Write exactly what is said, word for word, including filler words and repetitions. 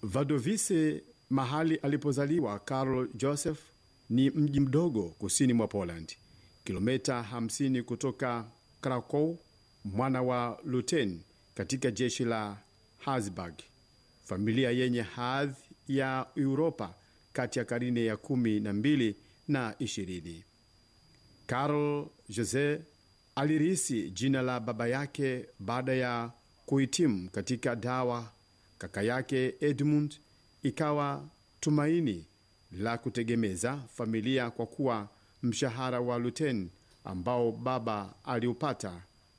Wadowice, mahali alipozaliwa Karl Joseph, ni mji mdogo kusini mwa Poland, kilomita hamsini kutoka Krakow. Mwana wa luteni katika jeshi la Habsburg, familia yenye hadhi ya Europa kati ya karne ya kumi na mbili na ishirini. Karl Jose alirisi jina la baba yake baada ya kuhitimu katika dawa. Kaka yake Edmund ikawa tumaini la kutegemeza familia kwa kuwa mshahara wa luteni ambao baba aliupata